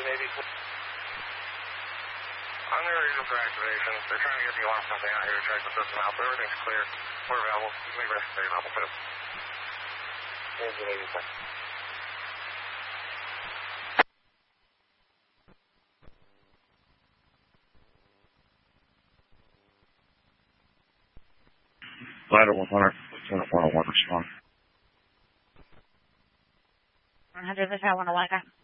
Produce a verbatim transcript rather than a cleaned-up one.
engine eighty. On their reason for activation, they're trying to get the alarm company out here to check the system out, but everything's clear. We're available. You can leave rest of the available too. Engine eighty-six. Ladder one hundred, Lieutenant one oh one, respond. one hundred, Lieutenant one oh one,